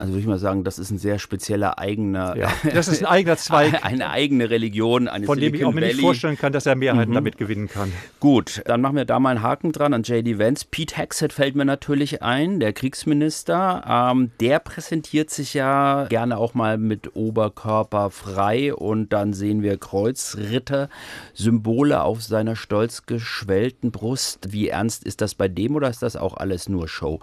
Also würde ich mal sagen, das ist ein sehr spezieller eigener, Ja, das ist ein eigener Zweig, eine eigene Religion, eine von dem ich auch mir nicht vorstellen kann, dass er Mehrheiten damit gewinnen kann. Gut, dann machen wir da mal einen Haken dran an J.D. Vance. Pete Hegseth fällt mir natürlich ein, der Kriegsminister. Der präsentiert sich ja gerne auch mal mit Oberkörper frei und dann sehen wir Kreuzritter, Symbole auf seiner stolz geschwellten Brust. Wie ernst ist das bei dem oder ist das auch alles nur Show?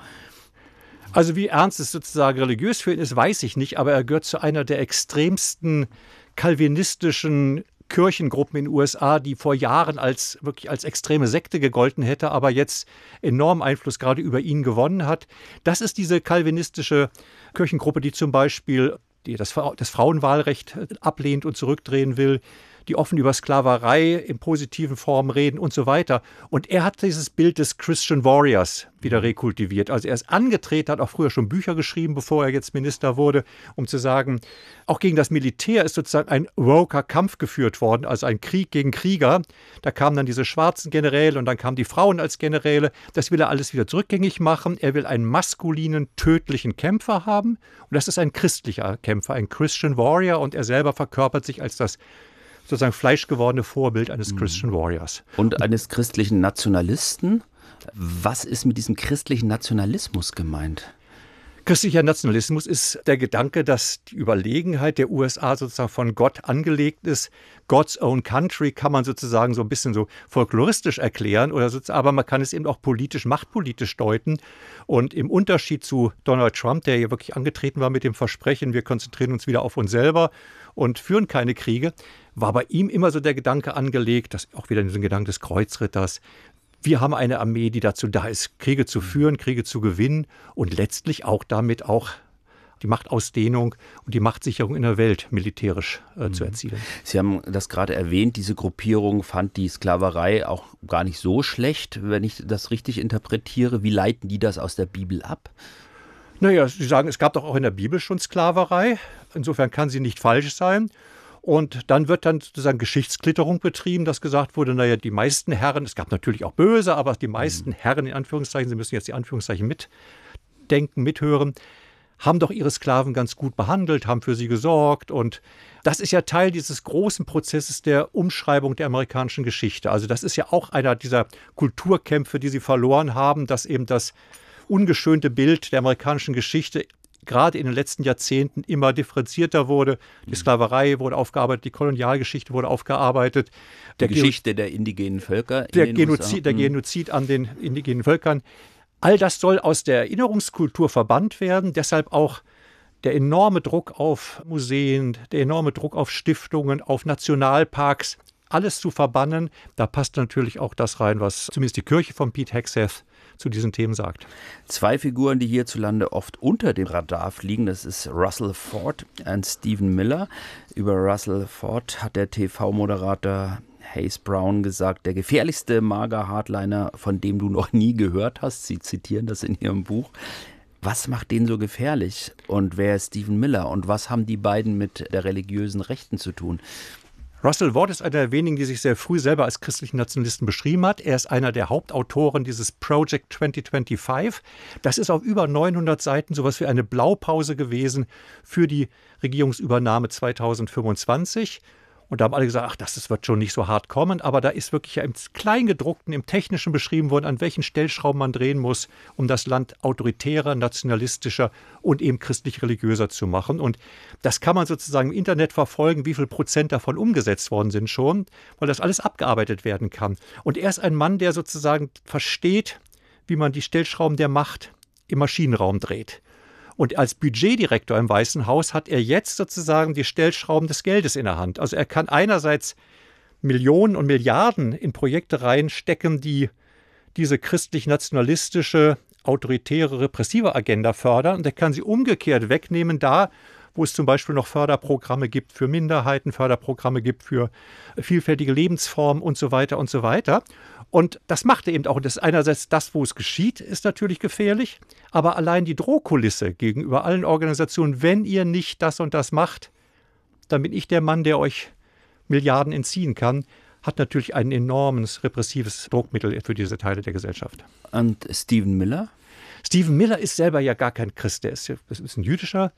Also wie ernst es sozusagen religiös für ihn ist, weiß ich nicht, aber er gehört zu einer der extremsten calvinistischen Kirchengruppen in den USA, die vor Jahren wirklich als extreme Sekte gegolten hätte, aber jetzt enormen Einfluss gerade über ihn gewonnen hat. Das ist diese calvinistische Kirchengruppe, die zum Beispiel das Frauenwahlrecht ablehnt und zurückdrehen will, die offen über Sklaverei in positiven Formen reden und so weiter. Und er hat dieses Bild des Christian Warriors wieder rekultiviert. Also er ist angetreten, hat auch früher schon Bücher geschrieben, bevor er jetzt Minister wurde, um zu sagen, auch gegen das Militär ist sozusagen ein woker Kampf geführt worden, also ein Krieg gegen Krieger. Da kamen dann diese schwarzen Generäle und dann kamen die Frauen als Generäle. Das will er alles wieder zurückgängig machen. Er will einen maskulinen, tödlichen Kämpfer haben. Und das ist ein christlicher Kämpfer, ein Christian Warrior. Und er selber verkörpert sich als das sozusagen fleischgewordene Vorbild eines Christian Warriors. Und eines christlichen Nationalisten. Was ist mit diesem christlichen Nationalismus gemeint? Christlicher Nationalismus ist der Gedanke, dass die Überlegenheit der USA sozusagen von Gott angelegt ist. God's own country kann man sozusagen so ein bisschen so folkloristisch erklären, aber man kann es eben auch machtpolitisch deuten. Und im Unterschied zu Donald Trump, der hier wirklich angetreten war mit dem Versprechen, wir konzentrieren uns wieder auf uns selber und führen keine Kriege, war bei ihm immer so der Gedanke angelegt, das auch wieder diesen Gedanke des Kreuzritters. Wir haben eine Armee, die dazu da ist, Kriege zu führen, Kriege zu gewinnen und letztlich auch damit auch die Machtausdehnung und die Machtsicherung in der Welt militärisch zu erzielen. Sie haben das gerade erwähnt, diese Gruppierung fand die Sklaverei auch gar nicht so schlecht, wenn ich das richtig interpretiere. Wie leiten die das aus der Bibel ab? Naja, Sie sagen, es gab doch auch in der Bibel schon Sklaverei. Insofern kann sie nicht falsch sein. Und dann wird dann sozusagen Geschichtsklitterung betrieben, dass gesagt wurde, naja, die meisten Herren, es gab natürlich auch Böse, aber die meisten Herren in Anführungszeichen, Sie müssen jetzt die Anführungszeichen mitdenken, mithören, haben doch ihre Sklaven ganz gut behandelt, haben für sie gesorgt. Und das ist ja Teil dieses großen Prozesses der Umschreibung der amerikanischen Geschichte. Also das ist ja auch einer dieser Kulturkämpfe, die sie verloren haben, dass eben das ungeschönte Bild der amerikanischen Geschichte gerade in den letzten Jahrzehnten immer differenzierter wurde. Die Sklaverei wurde aufgearbeitet, die Kolonialgeschichte wurde aufgearbeitet. Die Geschichte der indigenen Völker. Der Genozid an den indigenen Völkern. All das soll aus der Erinnerungskultur verbannt werden. Deshalb auch der enorme Druck auf Museen, der enorme Druck auf Stiftungen, auf Nationalparks, alles zu verbannen. Da passt natürlich auch das rein, was zumindest die Kirche von Pete Hegseth zu diesen Themen sagt. Zwei Figuren, die hierzulande oft unter dem Radar fliegen, das ist Russell Ford und Stephen Miller. Über Russell Ford hat der TV-Moderator Hayes Brown gesagt, der gefährlichste MAGA-Hardliner, von dem du noch nie gehört hast. Sie zitieren das in ihrem Buch. Was macht den so gefährlich? Und wer ist Stephen Miller? Und was haben die beiden mit der religiösen Rechten zu tun? Russell Ford ist einer der wenigen, die sich sehr früh selber als christlichen Nationalisten beschrieben hat. Er ist einer der Hauptautoren dieses Project 2025. Das ist auf über 900 Seiten sowas wie eine Blaupause gewesen für die Regierungsübernahme 2025. Und da haben alle gesagt, ach, das wird schon nicht so hart kommen. Aber da ist wirklich ja im Kleingedruckten, im Technischen beschrieben worden, an welchen Stellschrauben man drehen muss, um das Land autoritärer, nationalistischer und eben christlich-religiöser zu machen. Und das kann man sozusagen im Internet verfolgen, wie viel Prozent davon umgesetzt worden sind schon, weil das alles abgearbeitet werden kann. Und er ist ein Mann, der sozusagen versteht, wie man die Stellschrauben der Macht im Maschinenraum dreht. Und als Budgetdirektor im Weißen Haus hat er jetzt sozusagen die Stellschrauben des Geldes in der Hand. Also er kann einerseits Millionen und Milliarden in Projekte reinstecken, die diese christlich-nationalistische, autoritäre, repressive Agenda fördern. Und er kann sie umgekehrt wegnehmen, da wo es zum Beispiel noch Förderprogramme gibt für Minderheiten, Förderprogramme gibt für vielfältige Lebensformen und so weiter und so weiter. Und das macht er eben auch. Und das ist einerseits das, wo es geschieht, ist natürlich gefährlich. Aber allein die Drohkulisse gegenüber allen Organisationen, wenn ihr nicht das und das macht, dann bin ich der Mann, der euch Milliarden entziehen kann, hat natürlich ein enormes repressives Druckmittel für diese Teile der Gesellschaft. Und Stephen Miller? Stephen Miller ist selber ja gar kein Christ, das ist ein jüdischer